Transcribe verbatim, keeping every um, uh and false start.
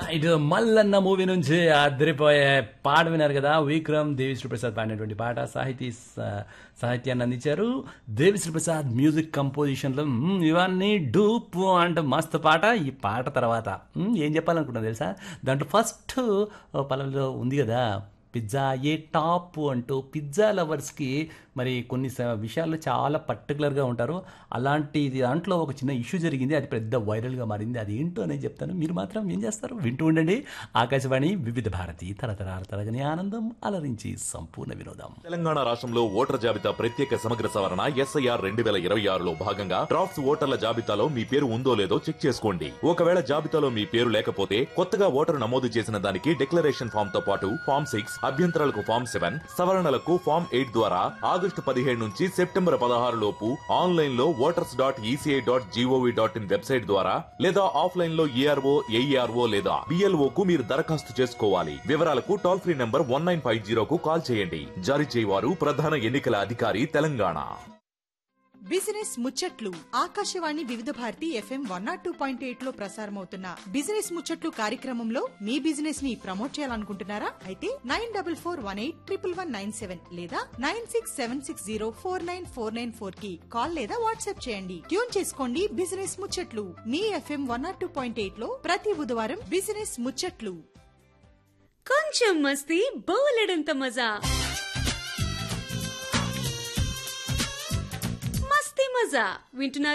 ఇది మల్లన్న మూవీ నుంచి అదిరిపోయే పాట విన్నారు కదా. విక్రమ్ దేవిశ్రీ ప్రసాద్ పాడినటువంటి పాట. సాహితీ స- సాహిత్యాన్ని అందించారు దేవిశ్రీ ప్రసాద్. మ్యూజిక్ కంపోజిషన్లో మ్, ఇవన్నీ డూప్ అంటే మస్తు పాట. ఈ పాట తర్వాత మ్, ఏం చెప్పాలనుకున్నా తెలుసా, దాంట్లో ఫస్ట్ పలంలో ఉంది కదా, పిజ్జా ఏ టాప్ అంటూ పిజ్జా లవర్స్కి మరి కొన్ని స- విషయాల్లో చాలా పర్టికులర్గా ఉంటారు. అలాంటి దాంట్లో ఒక చిన్న ఇష్యూ జరిగింది, అది పెద్ద వైరల్గా మారింది. అది ఏంటో అనేది చెప్తాను, మీరు మాత్రం ఏం చేస్తారు, వింటూ ఉండండి. ఆకాశవాణి వివిధ భారతి, తరతరాల తరగని ఆనందం, అలరించి సంపూర్ణ వినోదం. తెలంగాణ రాష్ట్రంలో ఓటర్ జాబితా ప్రత్యేక సమగ్ర సవరణ ఎస్ఐఆర్ రెండు వేల ఇరవై ఆరులో భాగంగా డ్రాఫ్ట్స్ ఓటర్ల జాబితాలో మీ పేరు ఉందో లేదో చెక్ చేసుకోండి. ఒకవేళ జాబితాలో మీ పేరు లేకపోతే కొత్తగా ఓటరు నమోదు చేసిన దానికి డిక్లరేషన్ ఫామ్ తో పాటు ఫామ్ సిక్స్, అభ్యంతరాలకు ఫామ్ సెవెన్, సవరణలకు ఫామ్ ఎయిట్ ద్వారా ఆగస్టు పదిహేడు నుంచి సెప్టెంబర్ పదహారు లోపు ఆన్లైన్ లో voters dot ECI dot GOV dot in website ద్వారా లేదా ఆఫ్లైన్ లో ఈఆర్ఓ ఏఈఆర్ఓ లేదా బిఎల్ఓ కు మీరు దరఖాస్తు చేసుకోవాలి. వివరాలకు toll free number one nine five జీరోకు call చేయండి. జారీ చేయవారు ప్రధాన ఎన్నికల అధికారి తెలంగాణ. బిజినెస్ ముచ్చట్లు ఆకాశవాణి వివిధ Bharati FM one not two point eight లో ప్రసారమవుతున్న బిజినెస్ ముచ్చట్లు కార్యక్రమంలో మీ బిజినెస్ ని ప్రమోట్ చేయాలనుకుంటున్నారా? అయితే nine double four one eight triple one nine seven లేదా nine six seven six zero four nine four nine four కి కాల్ లేదా వాట్సాప్ చేయండి. ట్యూన్ చేసుకోండి బిజినెస్ ముచ్చట్లు మీ FM one not two point eight లో ప్రతి బుధవారం బిజినెస్ ముచ్చట్లు. కొంచెం మస్తీ బోలెడంత మజా, మస్తీ మజా వింటున్నారు.